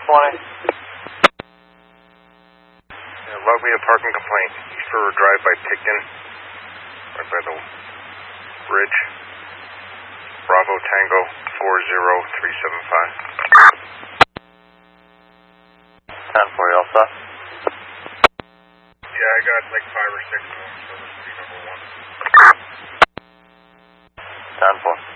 20. Yeah, log me a parking complaint. East River Drive by Tignan, right by the bridge. Bravo Tango 40375. 10 for you, all set? Yeah, I got like 5 or 6 of them, so this will be number 1. 10 for.